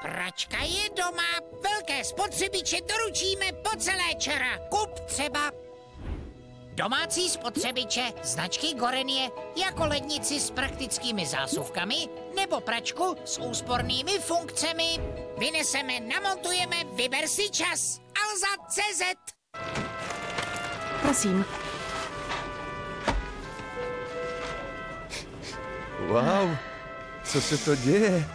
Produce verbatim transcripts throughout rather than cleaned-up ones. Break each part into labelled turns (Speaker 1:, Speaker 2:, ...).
Speaker 1: Pračka je doma, velké spotřebiče doručíme po celé čara. Kup třeba domácí spotřebiče značky Gorenie, jako lednici s praktickými zásuvkami nebo pračku s úspornými funkcemi. Vyneseme, namontujeme, vyber si čas. Alza tečka cé zet.
Speaker 2: Prosím.
Speaker 3: Wow, co se to děje?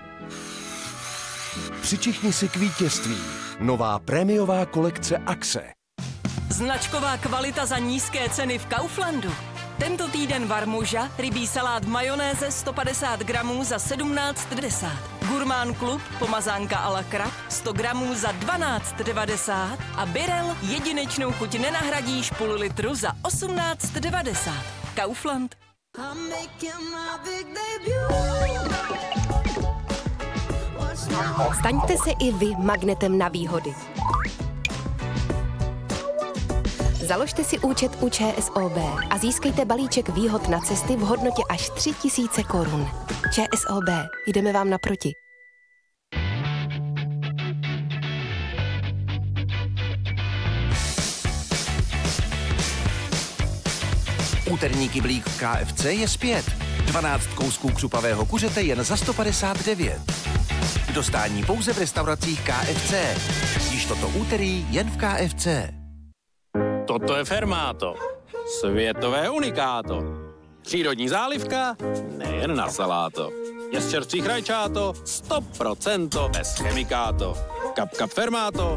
Speaker 3: Přičichni si k vítězství. Nová prémiová kolekce Axe.
Speaker 2: Značková kvalita za nízké ceny v Kauflandu. Tento týden Varmuža, rybí salát v majonéze sto padesát gramů za sedmnáct devadesát. Gurmán Klub, pomazánka a la krab, sto gramů za dvanáct devadesát. A Birel, jedinečnou chuť nenahradíš půl litru za osmnáct devadesát. Kaufland.
Speaker 4: Staňte se i vy magnetem na výhody. Založte si účet u ČSOB a získejte balíček výhod na cesty v hodnotě až tři tisíce korun. ČSOB, jdeme vám naproti.
Speaker 5: Úterní kyblík v K F C je zpět. dvanáct kousků křupavého kuřete jen za sto padesát devět. K dostání pouze v restauracích K F C. Již toto úterý jen v K F C.
Speaker 6: Toto je Fermáto. Světové unikáto. Přírodní zálivka, nejen na saláto. Je z čerstvých rajčáto, sto procent bez chemikáto. Kap kap Fermáto.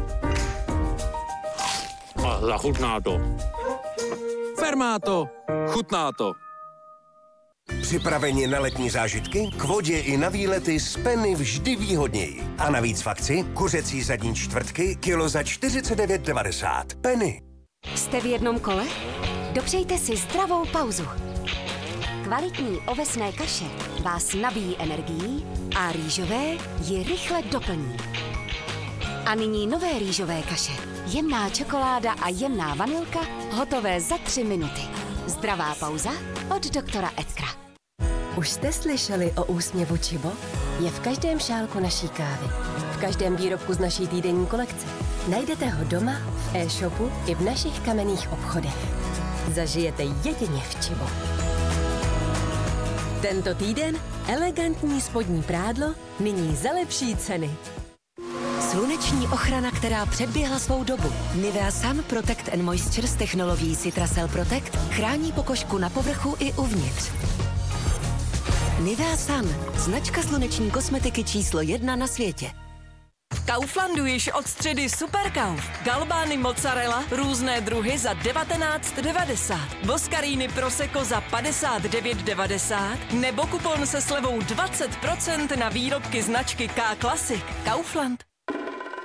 Speaker 6: A zachutná to. Fermáto, chutná to.
Speaker 7: Připraveni na letní zážitky? K vodě i na výlety z Penny vždy výhodněji. A navíc v akci kuřecí zadní čtvrtky kilo za čtyřicet devět devadesát. Penny.
Speaker 8: Jste v jednom kole? Dopřejte si zdravou pauzu. Kvalitní ovesné kaše vás nabíjí energií a rýžové ji rychle doplní. A nyní nové rýžové kaše. Jemná čokoláda a jemná vanilka, hotové za tři minuty. Zdravá pauza od doktora Edkra.
Speaker 9: Už jste slyšeli o úsměvu Čibo? Je v každém šálku naší kávy. V každém výrobku z naší týdenní kolekce. Najdete ho doma, v e-shopu i v našich kamenných obchodech. Zažijete jedině v Čibo. Tento týden elegantní spodní prádlo, nyní za lepší ceny.
Speaker 10: Sluneční ochrana, která předběhla svou dobu. Nivea Sun Protect and Moisture s technologií Citracel Protect chrání pokožku na povrchu i uvnitř. Nivea Sun, značka sluneční kosmetiky číslo jedna na světě.
Speaker 2: V Kauflandu již od středy Superkauf. Galbány mozzarella, různé druhy za devatenáct devadesát. Boskaríny Prosecco za padesát devět devadesát. Nebo kupon se slevou dvacet procent na výrobky značky K Classic. Kaufland.